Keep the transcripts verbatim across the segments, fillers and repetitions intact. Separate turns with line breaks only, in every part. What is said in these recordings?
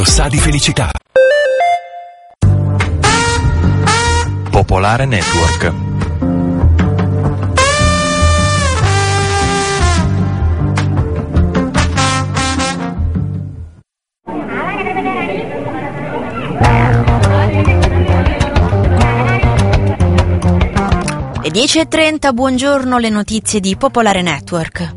sa di felicità. Popolare Network.
Le dieci e trenta, buongiorno, le notizie di Popolare Network.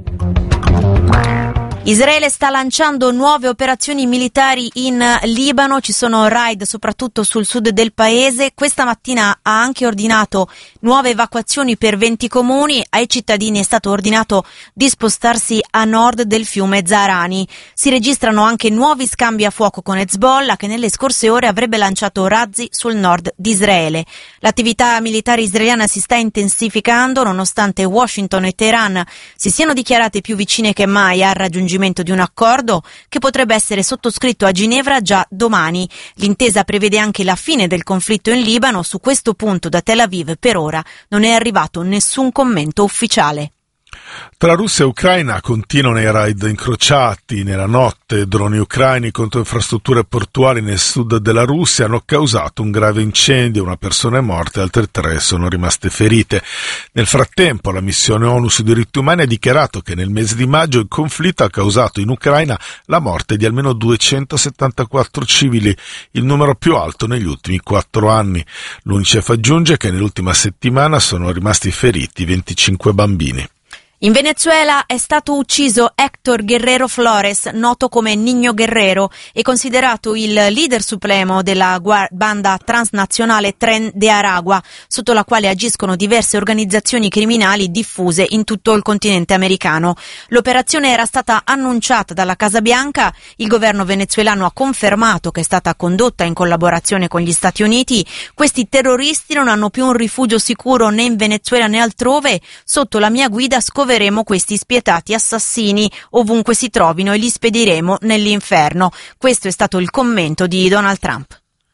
Israele sta lanciando nuove operazioni militari in Libano, ci sono raid soprattutto sul sud del paese. Questa mattina ha anche ordinato nuove evacuazioni per venti comuni, ai cittadini è stato ordinato di spostarsi a nord del fiume Zahrani. Si registrano anche nuovi scambi a fuoco con Hezbollah, che nelle scorse ore avrebbe lanciato razzi sul nord di Israele. L'attività militare israeliana si sta intensificando nonostante Washington e Teheran si siano dichiarate più vicine che mai al raggiungimento di un accordo che potrebbe essere sottoscritto a Ginevra già domani. L'intesa prevede anche la fine del conflitto in Libano. Su questo punto da Tel Aviv per ora non è arrivato nessun commento ufficiale.
Tra Russia e Ucraina continuano i raid incrociati. Nella notte droni ucraini contro infrastrutture portuali nel sud della Russia hanno causato un grave incendio, una persona è morta e altre tre sono rimaste ferite. Nel frattempo la missione ONU sui diritti umani ha dichiarato che nel mese di maggio il conflitto ha causato in Ucraina la morte di almeno duecentosettantaquattro civili, il numero più alto negli ultimi quattro anni. L'UNICEF aggiunge che nell'ultima settimana sono rimasti feriti venticinque bambini.
In Venezuela è stato ucciso Héctor Guerrero Flores, noto come Niño Guerrero, e considerato il leader supremo della banda transnazionale Tren de Aragua, sotto la quale agiscono diverse organizzazioni criminali diffuse in tutto il continente americano. L'operazione era stata annunciata dalla Casa Bianca, il governo venezuelano ha confermato che è stata condotta in collaborazione con gli Stati Uniti. Questi terroristi non hanno più un rifugio sicuro né in Venezuela né altrove, sotto la mia guida scoveremo questi spietati assassini ovunque si trovino e li spediremo nell'inferno. Questo è stato il commento di Donald Trump.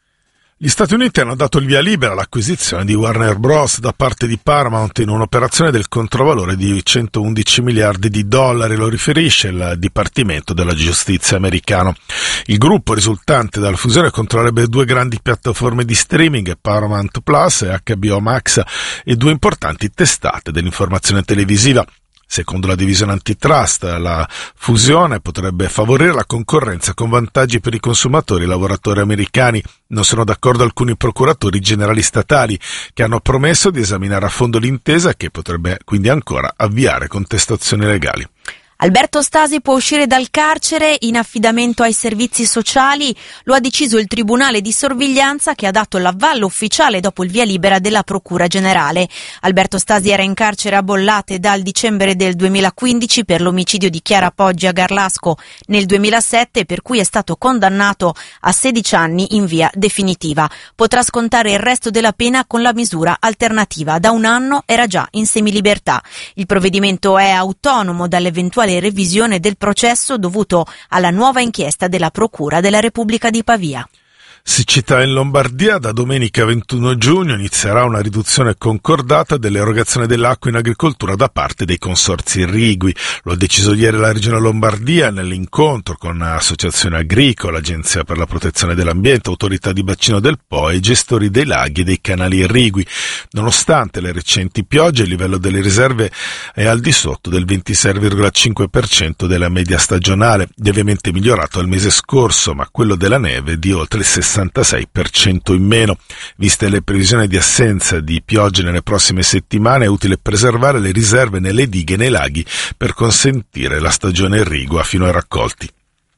Gli Stati Uniti hanno dato il via libera all'acquisizione di Warner Bros. Da parte di Paramount in un'operazione del controvalore di centoundici miliardi di dollari, lo riferisce il Dipartimento della Giustizia americano. Il gruppo risultante dalla fusione controllerebbe due grandi piattaforme di streaming, Paramount Plus e H B O Max, e due importanti testate dell'informazione televisiva. Secondo la divisione antitrust, la fusione potrebbe favorire la concorrenza con vantaggi per i consumatori e i lavoratori americani. Non sono d'accordo alcuni procuratori generali statali che hanno promesso di esaminare a fondo l'intesa, che potrebbe quindi ancora avviare contestazioni legali.
Alberto Stasi può uscire dal carcere in affidamento ai servizi sociali, lo ha deciso il Tribunale di Sorveglianza, che ha dato l'avallo ufficiale dopo il via libera della Procura Generale. Alberto Stasi era in carcere a Bollate dal dicembre del duemilaquindici per l'omicidio di Chiara Poggi a Garlasco nel duemilasette, per cui è stato condannato a sedici anni in via definitiva. Potrà scontare il resto della pena con la misura alternativa. Da un anno era già in semilibertà. Il provvedimento è autonomo dall'eventuale revisione del processo dovuto alla nuova inchiesta della Procura della Repubblica di Pavia.
Siccità in Lombardia. Da domenica ventuno giugno inizierà una riduzione concordata dell'erogazione dell'acqua in agricoltura da parte dei consorzi irrigui. Lo ha deciso ieri la Regione Lombardia nell'incontro con associazioni agricole, Agenzia per la protezione dell'ambiente, Autorità di bacino del Po e gestori dei laghi e dei canali irrigui. Nonostante le recenti piogge, il livello delle riserve è al di sotto del ventisei virgola cinque per cento della media stagionale, lievemente migliorato al mese scorso, ma quello della neve di oltre il sessantasei per cento in meno. Viste le previsioni di assenza di piogge nelle prossime settimane, è utile preservare le riserve nelle dighe e nei laghi per consentire la stagione irrigua fino ai raccolti.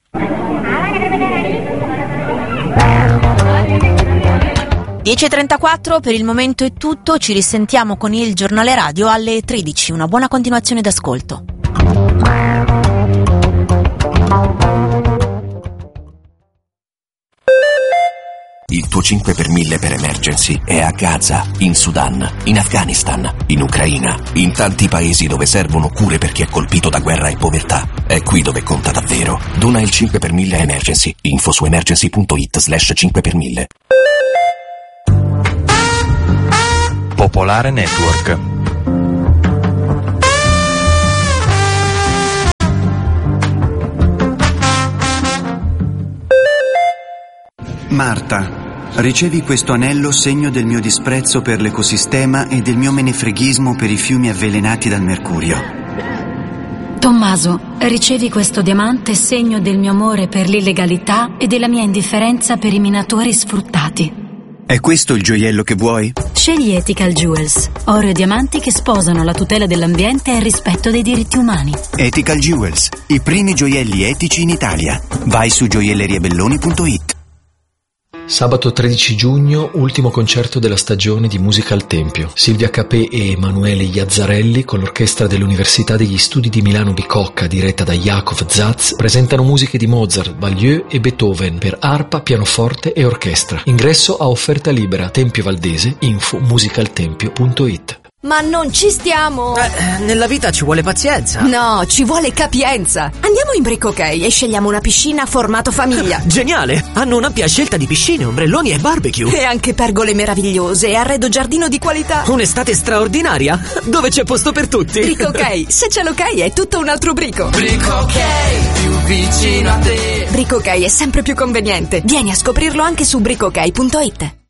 dieci e trentaquattro, per il momento è tutto, ci risentiamo con il giornale radio alle tredici. Una buona continuazione d'ascolto.
Il tuo cinque per mille per Emergency è a Gaza, in Sudan, in Afghanistan, in Ucraina, in tanti paesi dove servono cure per chi è colpito da guerra e povertà. È qui dove conta davvero. Dona il cinque per mille a Emergency. Info su emergency.it slash cinque per mille.
Popolare Network.
Marta, ricevi questo anello segno del mio disprezzo per l'ecosistema e del mio menefreghismo per i fiumi avvelenati dal mercurio.
Tommaso, ricevi questo diamante segno del mio amore per l'illegalità e della mia indifferenza per i minatori sfruttati.
È questo il gioiello che vuoi?
Scegli Ethical Jewels, oro e diamanti che sposano la tutela dell'ambiente e il rispetto dei diritti umani.
Ethical Jewels, i primi gioielli etici in Italia. Vai su gioielleriebelloni punto it.
Sabato tredici giugno, ultimo concerto della stagione di Musica al Tempio. Silvia Capè e Emanuele Iazzarelli, con l'orchestra dell'Università degli Studi di Milano Bicocca, diretta da Jakov Zaz, presentano musiche di Mozart, Baglieu e Beethoven per arpa, pianoforte e orchestra. Ingresso a offerta libera. Tempio Valdese, info musicaltempio punto it.
Ma non ci stiamo!
Eh, nella vita ci vuole pazienza.
No, ci vuole capienza. Andiamo in Brick OK e scegliamo una piscina formato famiglia.
Geniale! Hanno un'ampia scelta di piscine, ombrelloni e barbecue.
E anche pergole meravigliose e arredo giardino di qualità.
Un'estate straordinaria, dove c'è posto per tutti.
Brick OK, se c'è l'ok è tutto un altro brico.
Brick OK, più vicino a te.
Brick OK è sempre più conveniente. Vieni a scoprirlo anche su brick ok punto it.